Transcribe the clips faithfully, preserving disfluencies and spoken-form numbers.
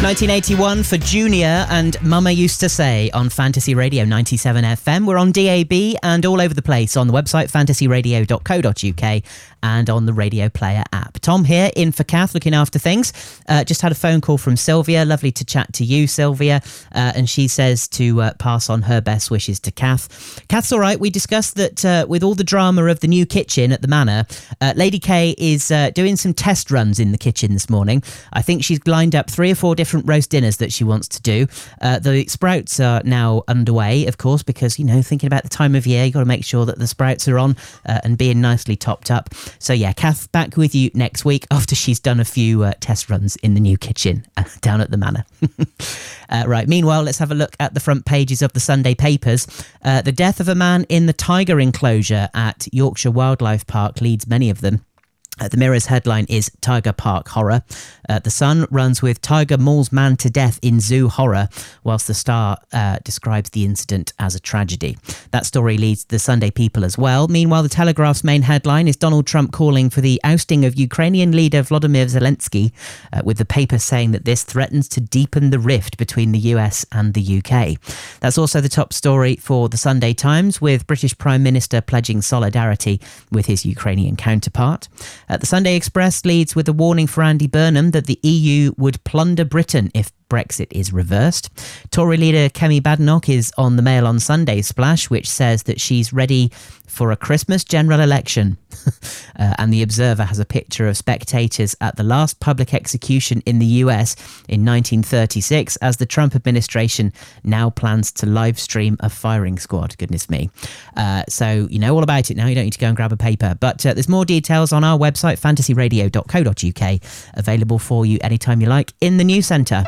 nineteen eighty-one for Junior and Mama Used to Say on Fantasy Radio ninety-seven F M. We're on D A B and all over the place on the website fantasy radio dot co dot uk and on the Radio Player app. Tom here, in for Kath, looking after things. Uh, just had a phone call from Sylvia. Lovely to chat to you, Sylvia. Uh, and she says to uh, pass on her best wishes to Kath. Kath's all right. We discussed that uh, with all the drama of the new kitchen at the Manor, uh, Lady K is uh, doing some test runs in the kitchen this morning. I think she's lined up three or four different roast dinners that she wants to do. Uh, the sprouts are now underway, of course, because, you know, thinking about the time of year, you've got to make sure that the sprouts are on uh, and being nicely topped up. So yeah, Kath, back with you next week after she's done a few uh, test runs in the new kitchen uh, down at the Manor. uh, right, meanwhile, let's have a look at the front pages of the Sunday papers. Uh, the death of a man in the tiger enclosure at Yorkshire Wildlife Park leads many of them. Uh, the Mirror's headline is Tiger Park Horror. Uh, the Sun runs with Tiger mauls man to death in zoo horror, whilst the Star uh, describes the incident as a tragedy. That story leads the Sunday People as well. Meanwhile, the Telegraph's main headline is Donald Trump calling for the ousting of Ukrainian leader Volodymyr Zelensky, uh, with the paper saying that this threatens to deepen the rift between the U S and the U K. That's also the top story for the Sunday Times, with British Prime Minister pledging solidarity with his Ukrainian counterpart. Uh, the Sunday Express leads with a warning for Andy Burnham that the E U would plunder Britain if Brexit is reversed. Tory leader Kemi Badenoch is on the Mail on Sunday splash, which says that she's ready for a Christmas general election. uh, and the Observer has a picture of spectators at the last public execution in the U S in nineteen thirty-six, as the Trump administration now plans to live stream a firing squad. Goodness me. Uh, so you know all about it now. You don't need to go and grab a paper. But uh, there's more details on our website, fantasy radio dot co dot uk, available for you anytime you like in the news centre.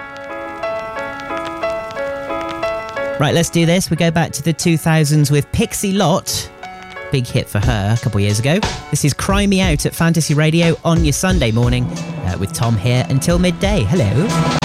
Right, let's do this. We go back to the two thousands with Pixie Lott. Big hit for her a couple of years ago. This is Cry Me Out at Fantasy Radio on your Sunday morning uh, with Tom here until midday. Hello.